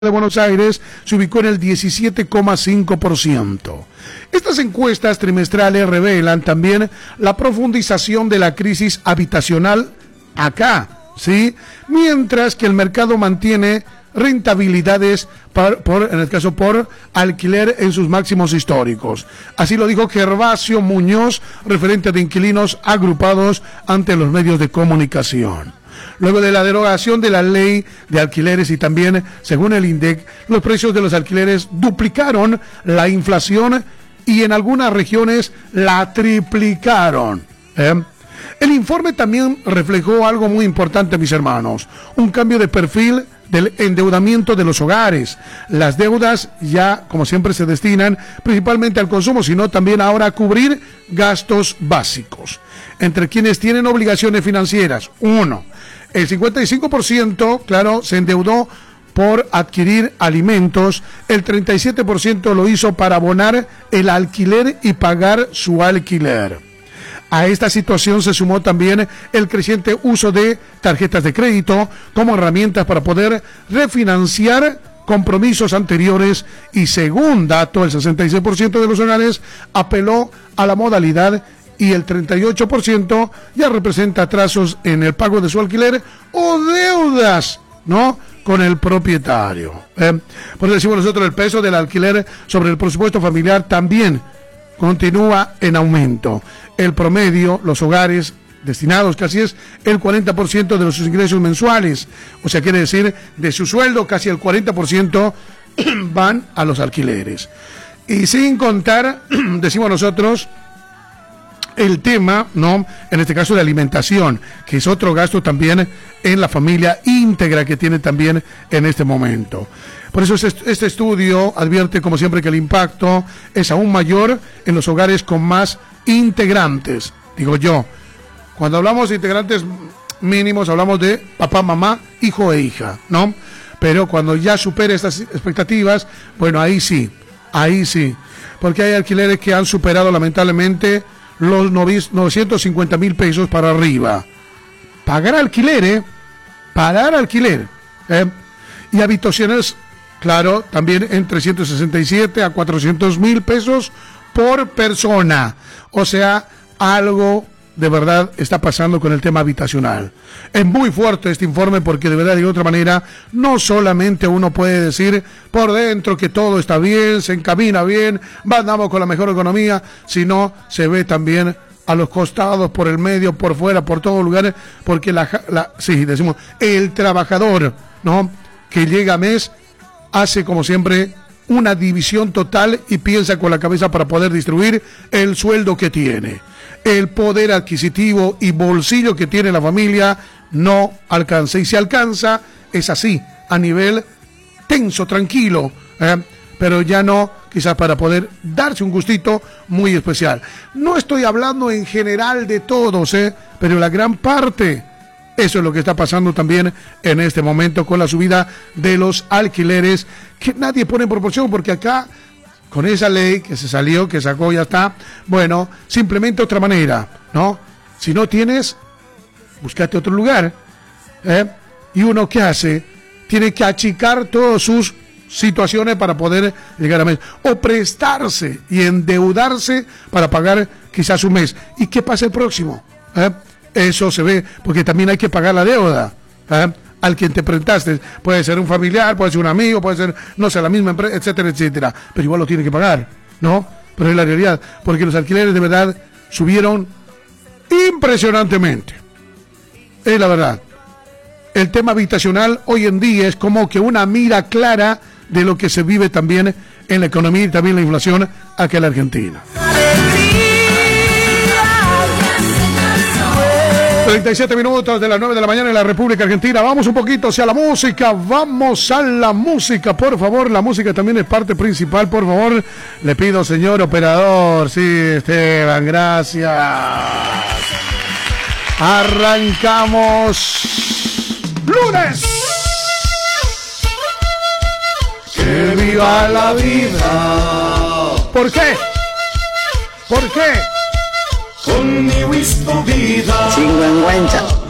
de Buenos Aires se ubicó en el 17,5%. Estas encuestas trimestrales revelan también la profundización de la crisis habitacional acá, ¿sí? Mientras que el mercado mantiene rentabilidades en el caso por alquiler en sus máximos históricos. Así lo dijo Gervasio Muñoz, referente de inquilinos agrupados ante los medios de comunicación. Luego de la derogación de la ley de alquileres y también, según el INDEC, los precios de los alquileres duplicaron la inflación y en algunas regiones la triplicaron. El informe también reflejó algo muy importante, mis hermanos, un cambio de perfil del endeudamiento de los hogares. Las deudas ya, como siempre, se destinan principalmente al consumo, sino también ahora a cubrir gastos básicos. Entre quienes tienen obligaciones financieras, el 55%, claro, se endeudó por adquirir alimentos, el 37% lo hizo para abonar el alquiler y pagar su alquiler. A esta situación se sumó también el creciente uso de tarjetas de crédito como herramientas para poder refinanciar compromisos anteriores y, según dato, el 66% de los hogares apeló a la modalidad y el 38% ya representa atrasos en el pago de su alquiler o deudas, ¿no?, con el propietario. Por eso decimos nosotros, el peso del alquiler sobre el presupuesto familiar también continúa en aumento. El promedio, los hogares destinados casi es el 40% de sus ingresos mensuales. O sea, quiere decir, de su sueldo casi el 40% van a los alquileres. Y sin contar, decimos nosotros, el tema, ¿no?, en este caso de alimentación, que es otro gasto también en la familia íntegra que tiene también en este momento. Por eso este estudio advierte, como siempre, que el impacto es aún mayor en los hogares con más integrantes. Digo yo, cuando hablamos de integrantes mínimos, hablamos de papá, mamá, hijo e hija, ¿no? Pero cuando ya supere estas expectativas, bueno, ahí sí, porque hay alquileres que han superado lamentablemente los 950,000 pesos para arriba. Pagar alquiler, y habitaciones, claro, también en 367 a 400,000 pesos por persona. O sea, algo de verdad está pasando con el tema habitacional. Es muy fuerte este informe porque de verdad, de otra manera, no solamente uno puede decir por dentro que todo está bien, se encamina bien, andamos con la mejor economía, sino se ve también a los costados, por el medio, por fuera, por todos lugares, porque decimos, el trabajador, ¿no?, que llega a mes, hace como siempre una división total y piensa con la cabeza para poder distribuir el sueldo que tiene. El poder adquisitivo y bolsillo que tiene la familia no alcanza. Y si alcanza, es así, a nivel tenso, tranquilo, pero ya no, quizás para poder darse un gustito muy especial. No estoy hablando en general de todos, pero la gran parte. Eso es lo que está pasando también en este momento con la subida de los alquileres, que nadie pone en proporción, porque acá, con esa ley que se salió, que sacó, ya está, bueno, simplemente otra manera, ¿no? Si no tienes, búscate otro lugar, y uno, ¿qué hace? Tiene que achicar todas sus situaciones para poder llegar a mes, o prestarse y endeudarse para pagar quizás un mes. ¿Y qué pasa el próximo? Eso se ve, porque también hay que pagar la deuda al quien te prestaste. Puede ser un familiar, puede ser un amigo, puede ser, no sé, la misma empresa, etcétera, etcétera. Pero igual lo tiene que pagar, ¿no? Pero es la realidad, porque los alquileres de verdad subieron impresionantemente. Es la verdad. El tema habitacional hoy en día es como que una mira clara de lo que se vive también en la economía y también la inflación acá en la Argentina. 37 minutos de las 9 de la mañana en la República Argentina. Vamos un poquito hacia la música. Vamos a la música, por favor. La música también es parte principal, por favor. Le pido, señor operador. Sí, Esteban, gracias. Arrancamos. ¡Lunes! ¡Que viva la vida! ¿Por qué? ¿Por qué? Conmigo es tu vida. Sinvergüenza.